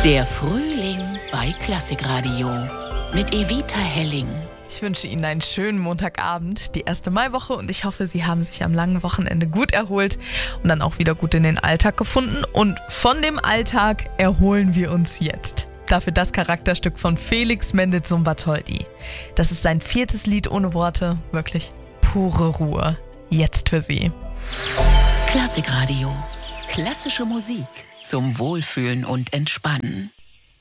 Der Frühling bei Klassikradio mit Evita Helling. Ich wünsche Ihnen einen schönen Montagabend, die erste Maiwoche, und ich hoffe, Sie haben sich am langen Wochenende gut erholt und dann auch wieder gut in den Alltag gefunden. Und von dem Alltag erholen wir uns jetzt. Dafür das Charakterstück von Felix Mendelssohn Bartholdy. Das ist sein 4. Lied ohne Worte, wirklich pure Ruhe. Jetzt für Sie. Klassikradio. Klassische Musik zum Wohlfühlen und Entspannen.